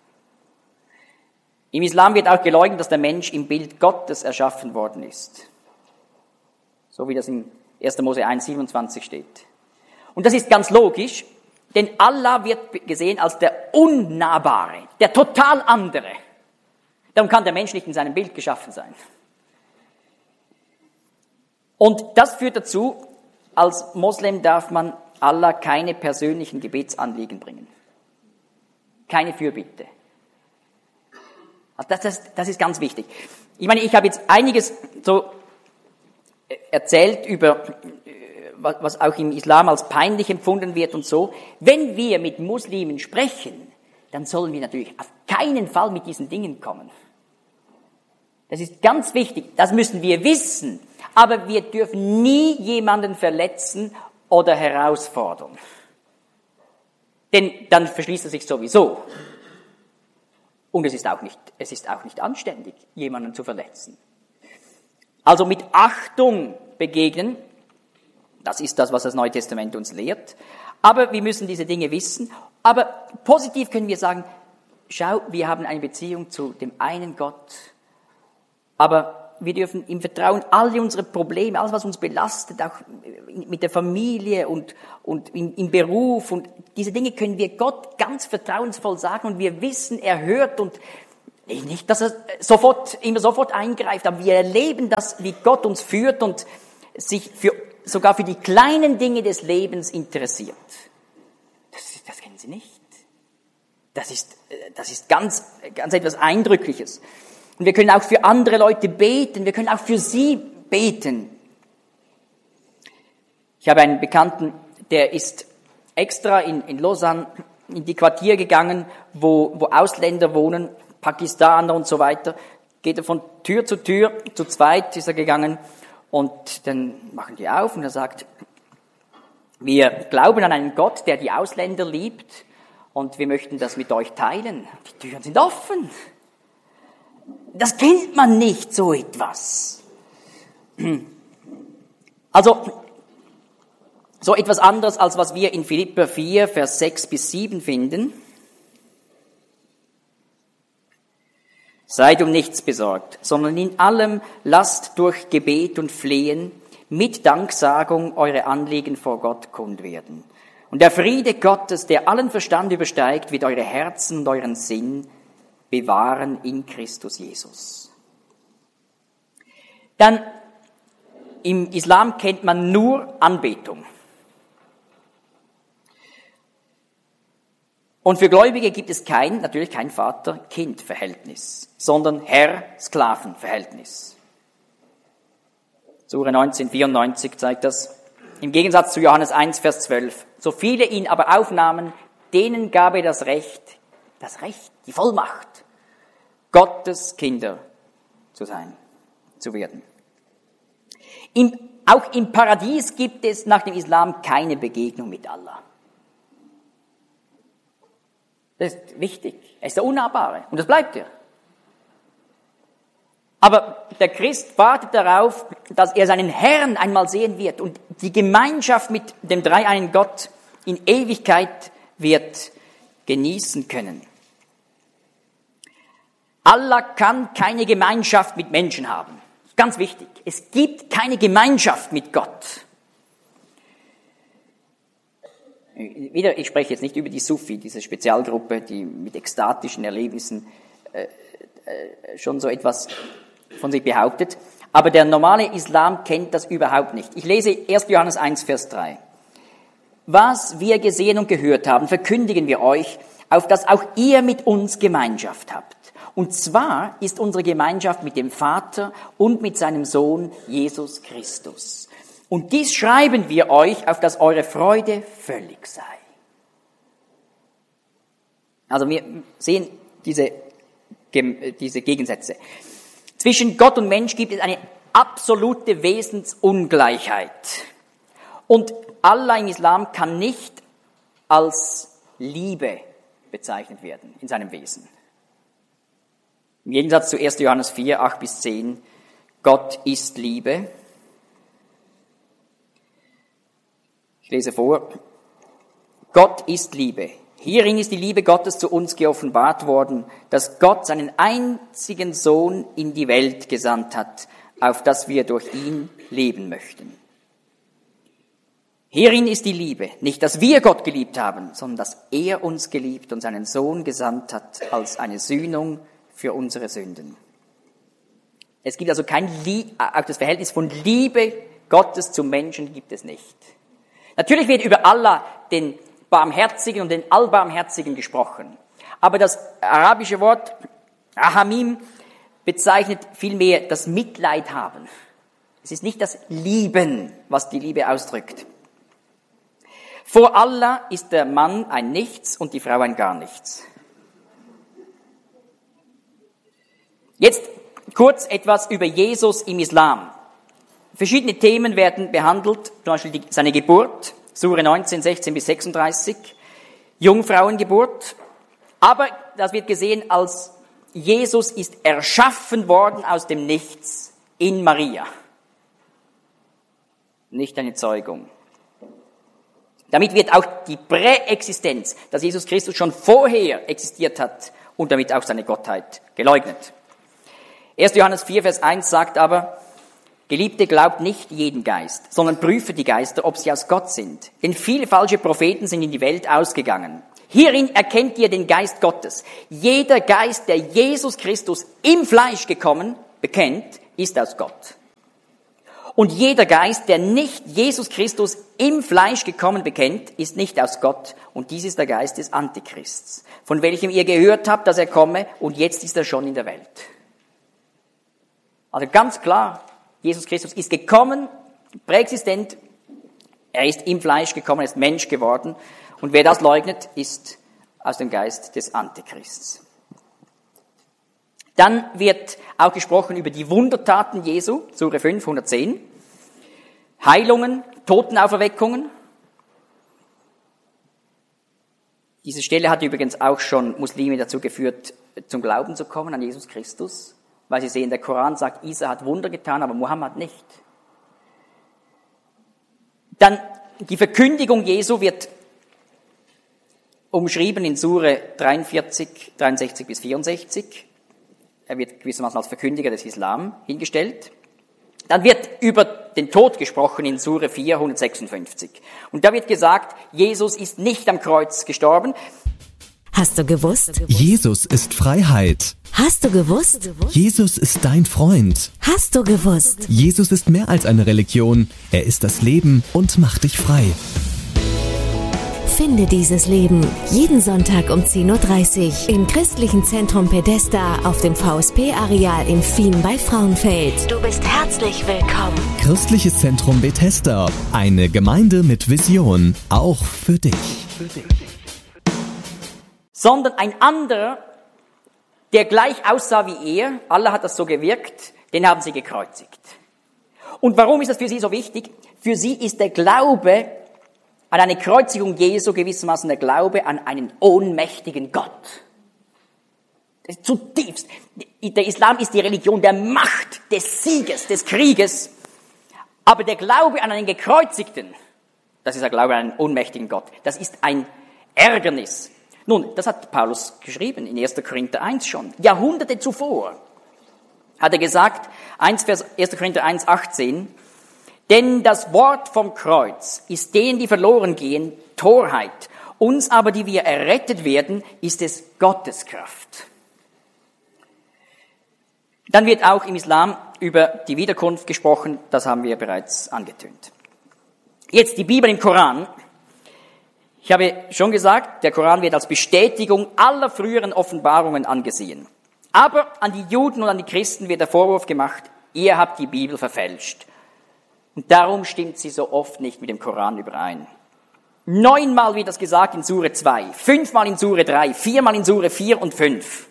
Im Islam wird auch geleugnet, dass der Mensch im Bild Gottes erschaffen worden ist. So wie das in erster Mose eins siebenundzwanzig steht. Und das ist ganz logisch, denn Allah wird gesehen als der Unnahbare, der total andere. Darum kann der Mensch nicht in seinem Bild geschaffen sein. Und das führt dazu, als Moslem darf man Allah keine persönlichen Gebetsanliegen bringen. Keine Fürbitte. Also das, das, das ist ganz wichtig. Ich meine, ich habe jetzt einiges so erzählt über, was auch im Islam als peinlich empfunden wird und so. Wenn wir mit Muslimen sprechen, dann sollen wir natürlich auf keinen Fall mit diesen Dingen kommen. Das ist ganz wichtig, das müssen wir wissen. Aber wir dürfen nie jemanden verletzen oder herausfordern. Denn dann verschließt er sich sowieso. Und es ist auch nicht, es ist auch nicht anständig, jemanden zu verletzen. Also mit Achtung begegnen, das ist das, was das Neue Testament uns lehrt. Aber wir müssen diese Dinge wissen. Aber positiv können wir sagen, schau, wir haben eine Beziehung zu dem einen Gott. Aber wir dürfen im Vertrauen alle unsere Probleme, alles was uns belastet, auch mit der Familie und, und im, im Beruf und diese Dinge können wir Gott ganz vertrauensvoll sagen und wir wissen, er hört und Nicht, dass er sofort, immer sofort eingreift, aber wir erleben das, wie Gott uns führt und sich für, sogar für die kleinen Dinge des Lebens interessiert. Das, das kennen Sie nicht. Das ist, das ist ganz, ganz etwas Eindrückliches. Und wir können auch für andere Leute beten, wir können auch für sie beten. Ich habe einen Bekannten, der ist extra in, in Lausanne in die Quartier gegangen, wo, wo Ausländer wohnen, Pakistaner und so weiter. Geht er von Tür zu Tür, zu zweit ist er gegangen und dann machen die auf und er sagt, wir glauben an einen Gott, der die Ausländer liebt und wir möchten das mit euch teilen. Die Türen sind offen. Das kennt man nicht, so etwas. Also, so etwas anderes, als was wir in Philipper vier, Vers sechs bis sieben finden. Seid um nichts besorgt, sondern in allem lasst durch Gebet und Flehen mit Danksagung eure Anliegen vor Gott kund werden. Und der Friede Gottes, der allen Verstand übersteigt, wird eure Herzen und euren Sinn bewahren in Christus Jesus. Dann, im Islam kennt man nur Anbetung. Und für Gläubige gibt es kein, natürlich kein Vater-Kind-Verhältnis, sondern Herr-Sklaven-Verhältnis. Sure neunzehn vierundneunzig zeigt das. Im Gegensatz zu Johannes eins, Vers zwölf. So viele ihn aber aufnahmen, denen gab er das Recht, das Recht, die Vollmacht, Gottes Kinder zu sein, zu werden. Im, auch im Paradies gibt es nach dem Islam keine Begegnung mit Allah. Das ist wichtig. Er ist der Unnahbare. Und das bleibt er. Aber der Christ wartet darauf, dass er seinen Herrn einmal sehen wird und die Gemeinschaft mit dem dreieinen Gott in Ewigkeit wird genießen können. Allah kann keine Gemeinschaft mit Menschen haben. Ganz wichtig. Es gibt keine Gemeinschaft mit Gott. Wieder, ich spreche jetzt nicht über die Sufi, diese Spezialgruppe, die mit ekstatischen Erlebnissen äh, äh, schon so etwas von sich behauptet. Aber der normale Islam kennt das überhaupt nicht. Ich lese erster Johannes eins, Vers drei. Was wir gesehen und gehört haben, verkündigen wir euch, auf dass auch ihr mit uns Gemeinschaft habt. Und zwar ist unsere Gemeinschaft mit dem Vater und mit seinem Sohn Jesus Christus. Und dies schreiben wir euch, auf dass eure Freude völlig sei. Also wir sehen diese, diese Gegensätze. Zwischen Gott und Mensch gibt es eine absolute Wesensungleichheit. Und Allah im Islam kann nicht als Liebe bezeichnet werden in seinem Wesen. Im Gegensatz zu erster Johannes vier, acht bis zehn, Gott ist Liebe. Ich lese vor. Gott ist Liebe. Hierin ist die Liebe Gottes zu uns geoffenbart worden, dass Gott seinen einzigen Sohn in die Welt gesandt hat, auf dass wir durch ihn leben möchten. Hierin ist die Liebe, nicht, dass wir Gott geliebt haben, sondern dass er uns geliebt und seinen Sohn gesandt hat als eine Sühnung für unsere Sünden. Es gibt also kein Lie- auch das Verhältnis von Liebe Gottes zum Menschen gibt es nicht. Natürlich wird über Allah, den Barmherzigen und den Allbarmherzigen gesprochen. Aber das arabische Wort Rahamim bezeichnet vielmehr das Mitleid haben. Es ist nicht das Lieben, was die Liebe ausdrückt. Vor Allah ist der Mann ein Nichts und die Frau ein Gar Nichts. Jetzt kurz etwas über Jesus im Islam. Verschiedene Themen werden behandelt, zum Beispiel die, seine Geburt, Sure neunzehn, sechzehn bis sechsunddreißig, Jungfrauengeburt. Aber das wird gesehen als Jesus ist erschaffen worden aus dem Nichts in Maria. Nicht eine Zeugung. Damit wird auch die Präexistenz, dass Jesus Christus schon vorher existiert hat und damit auch seine Gottheit geleugnet. erster Johannes vier, Vers eins sagt aber, Geliebte, glaubt nicht jeden Geist, sondern prüfe die Geister, ob sie aus Gott sind. Denn viele falsche Propheten sind in die Welt ausgegangen. Hierin erkennt ihr den Geist Gottes. Jeder Geist, der Jesus Christus im Fleisch gekommen bekennt, ist aus Gott. Und jeder Geist, der nicht Jesus Christus im Fleisch gekommen bekennt, ist nicht aus Gott. Und dies ist der Geist des Antichrists, von welchem ihr gehört habt, dass er komme, und jetzt ist er schon in der Welt. Also ganz klar, Jesus Christus ist gekommen, präexistent, er ist im Fleisch gekommen, er ist Mensch geworden. Und wer das leugnet, ist aus dem Geist des Antichrists. Dann wird auch gesprochen über die Wundertaten Jesu, Sure fünf, hundertzehn. Heilungen, Totenauferweckungen. Diese Stelle hat übrigens auch schon Muslime dazu geführt, zum Glauben zu kommen an Jesus Christus, weil sie sehen, der Koran sagt, Isa hat Wunder getan, aber Mohammed nicht. Dann die Verkündigung Jesu wird umschrieben in Sure dreiundvierzig, dreiundsechzig bis vierundsechzig. Er wird gewissermaßen als Verkündiger des Islam hingestellt. Dann wird über den Tod gesprochen in Sure vier, hundertsechsundfünfzig. Und da wird gesagt, Jesus ist nicht am Kreuz gestorben. Hast du gewusst? Jesus ist Freiheit. Hast du gewusst? Jesus ist dein Freund. Hast du gewusst? Jesus ist mehr als eine Religion. Er ist das Leben und macht dich frei. Finde dieses Leben jeden Sonntag um zehn Uhr dreißig im christlichen Zentrum Pedesta auf dem V S P-Areal in Fien bei Frauenfeld. Du bist herzlich willkommen. Christliches Zentrum Bethesda, eine Gemeinde mit Vision, auch für dich. Sondern ein anderer, der gleich aussah wie er, Allah hat das so gewirkt, den haben sie gekreuzigt. Und warum ist das für sie so wichtig? Für sie ist der Glaube an eine Kreuzigung Jesu gewissermaßen der Glaube an einen ohnmächtigen Gott. Das ist zutiefst. Der Islam ist die Religion der Macht, des Sieges, des Krieges. Aber der Glaube an einen Gekreuzigten, das ist der Glaube an einen ohnmächtigen Gott, das ist ein Ärgernis. Nun, das hat Paulus geschrieben in erster Korinther eins schon. Jahrhunderte zuvor hat er gesagt, erster Korinther eins, achtzehn, denn das Wort vom Kreuz ist denen, die verloren gehen, Torheit. Uns aber, die wir errettet werden, ist es Gottes Kraft. Dann wird auch im Islam über die Wiederkunft gesprochen, das haben wir bereits angetönt. Jetzt die Bibel im Koran. Ich habe schon gesagt, der Koran wird als Bestätigung aller früheren Offenbarungen angesehen. Aber an die Juden und an die Christen wird der Vorwurf gemacht, ihr habt die Bibel verfälscht. Und darum stimmt sie so oft nicht mit dem Koran überein. Neunmal wird das gesagt in Sure zwei, fünfmal in Sure drei, viermal in Sure vier und fünf.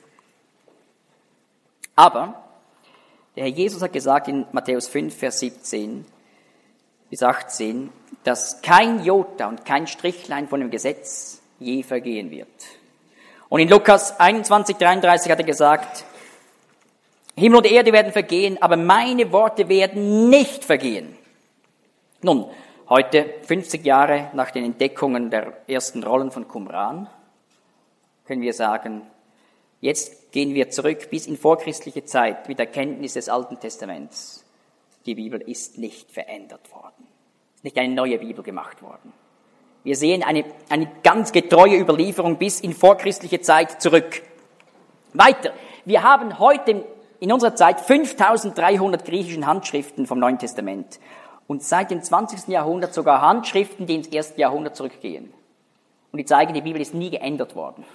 Aber der Herr Jesus hat gesagt in Matthäus fünf, Vers siebzehn bis achtzehn, dass kein Jota und kein Strichlein von dem Gesetz je vergehen wird. Und in Lukas einundzwanzig, dreiunddreißig hat er gesagt, Himmel und Erde werden vergehen, aber meine Worte werden nicht vergehen. Nun, heute, fünfzig Jahre nach den Entdeckungen der ersten Rollen von Qumran, können wir sagen, jetzt gehen wir zurück bis in vorchristliche Zeit mit der Kenntnis des Alten Testaments. Die Bibel ist nicht verändert worden, ist nicht eine neue Bibel gemacht worden. Wir sehen eine, eine ganz getreue Überlieferung bis in vorchristliche Zeit zurück. Weiter, wir haben heute in unserer Zeit fünftausenddreihundert griechischen Handschriften vom Neuen Testament. Und seit dem zwanzigsten Jahrhundert sogar Handschriften, die ins erste Jahrhundert zurückgehen. Und die zeigen, die Bibel ist nie geändert worden.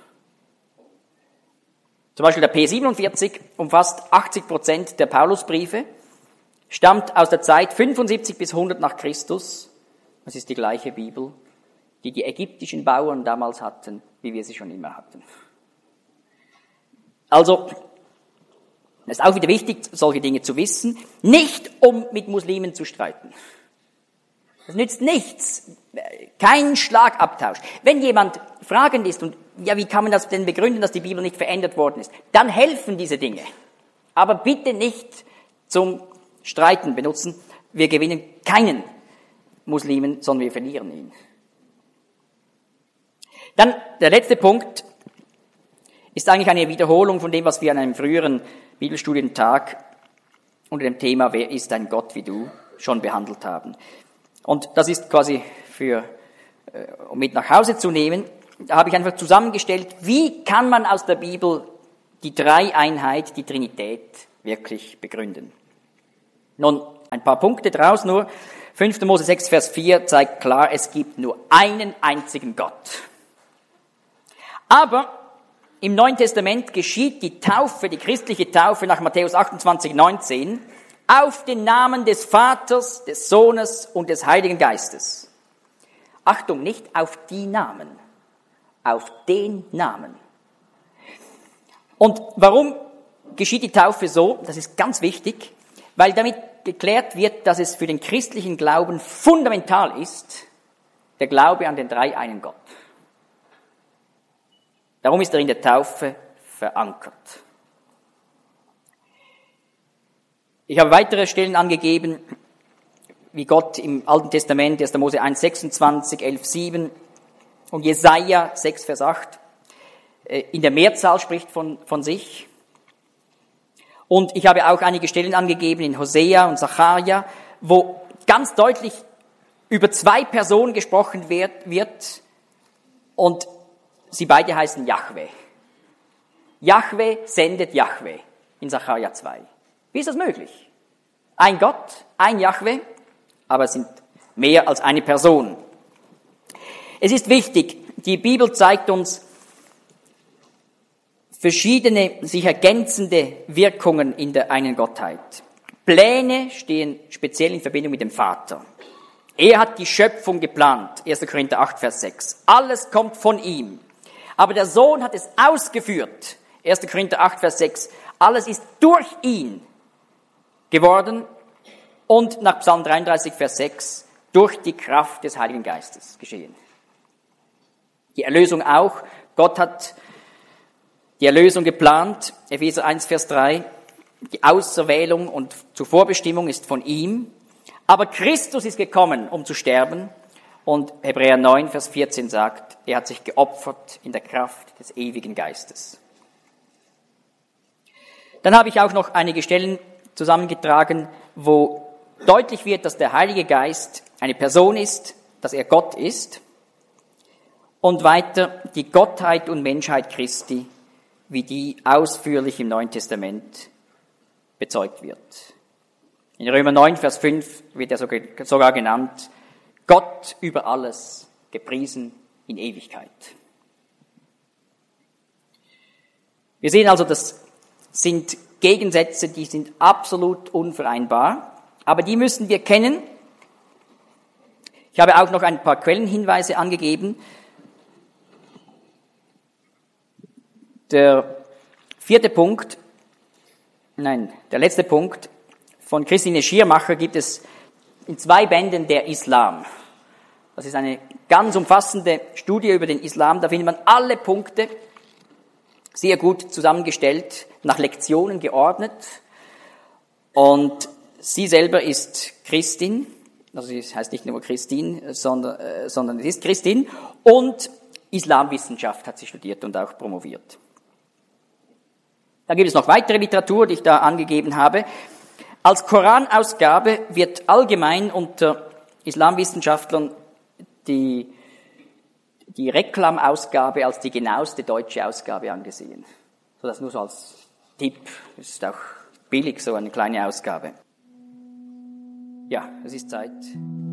Zum Beispiel der P siebenundvierzig umfasst achtzig Prozent der Paulusbriefe, stammt aus der Zeit fünfundsiebzig bis hundert nach Christus. Das ist die gleiche Bibel, die die ägyptischen Bauern damals hatten, wie wir sie schon immer hatten. Also, es ist auch wieder wichtig, solche Dinge zu wissen, nicht um mit Muslimen zu streiten. Das nützt nichts, kein Schlagabtausch. Wenn jemand fragend ist und ja, wie kann man das denn begründen, dass die Bibel nicht verändert worden ist, dann helfen diese Dinge. Aber bitte nicht zum Streiten benutzen. Wir gewinnen keinen Muslimen, sondern wir verlieren ihn. Dann der letzte Punkt ist eigentlich eine Wiederholung von dem, was wir an einem früheren Bibelstudientag unter dem Thema Wer ist ein Gott wie du schon behandelt haben. Und das ist quasi für, um mit nach Hause zu nehmen. da habe ich einfach zusammengestellt, wie kann man aus der Bibel die Dreieinheit, die Trinität wirklich begründen. Nun, ein paar Punkte draus nur. fünfter Mose sechs, Vers vier zeigt klar, es gibt nur einen einzigen Gott. Aber im Neuen Testament geschieht die Taufe, die christliche Taufe nach Matthäus achtundzwanzig, neunzehn, auf den Namen des Vaters, des Sohnes und des Heiligen Geistes. Achtung, nicht auf die Namen, auf den Namen. Und warum geschieht die Taufe so? Das ist ganz wichtig, weil damit geklärt wird, dass es für den christlichen Glauben fundamental ist, der Glaube an den dreieinen Gott. Darum ist er in der Taufe verankert. Ich habe weitere Stellen angegeben, wie Gott im Alten Testament, erster Mose eins, sechsundzwanzig, elf, sieben und Jesaja sechs, Vers acht, in der Mehrzahl spricht von, von sich. Und ich habe auch einige Stellen angegeben in Hosea und Sacharja, wo ganz deutlich über zwei Personen gesprochen wird, wird und sie beide heißen Jahwe. Jahwe sendet Jahwe in Sacharja zwei. Wie ist das möglich? Ein Gott, ein Jahwe, aber es sind mehr als eine Person. Es ist wichtig, die Bibel zeigt uns verschiedene, sich ergänzende Wirkungen in der einen Gottheit. Pläne stehen speziell in Verbindung mit dem Vater. Er hat die Schöpfung geplant, erster Korinther acht, Vers sechs. Alles kommt von ihm. Aber der Sohn hat es ausgeführt, erster Korinther acht, Vers sechs. Alles ist durch ihn geworden und nach Psalm dreiunddreißig, Vers sechs, durch die Kraft des Heiligen Geistes geschehen. Die Erlösung auch. Gott hat die Erlösung geplant, Epheser eins, Vers drei. Die Auserwählung und Zuvorbestimmung ist von ihm. Aber Christus ist gekommen, um zu sterben. Und Hebräer neun, Vers vierzehn sagt, er hat sich geopfert in der Kraft des ewigen Geistes. Dann habe ich auch noch einige Stellen zusammengetragen, wo deutlich wird, dass der Heilige Geist eine Person ist, dass er Gott ist. Und weiter die Gottheit und Menschheit Christi, wie die ausführlich im Neuen Testament bezeugt wird. In Römer neun, Vers fünf wird er sogar genannt, Gott über alles, gepriesen in Ewigkeit. Wir sehen also, das sind Gegensätze, die sind absolut unvereinbar, aber die müssen wir kennen. Ich habe auch noch ein paar Quellenhinweise angegeben. Der vierte Punkt, nein, der letzte Punkt von Christine Schiermacher gibt es in zwei Bänden der Islam. Das ist eine ganz umfassende Studie über den Islam. Da findet man alle Punkte sehr gut zusammengestellt, nach Lektionen geordnet. Und sie selber ist Christin, also sie heißt nicht nur Christin, sondern, äh, sondern sie ist Christin und Islamwissenschaft hat sie studiert und auch promoviert. Da gibt es noch weitere Literatur, die ich da angegeben habe. Als Koranausgabe wird allgemein unter Islamwissenschaftlern die, die Reklamausgabe als die genaueste deutsche Ausgabe angesehen. So, das nur so als Tipp. Es ist auch billig, so eine kleine Ausgabe. Ja, es ist Zeit.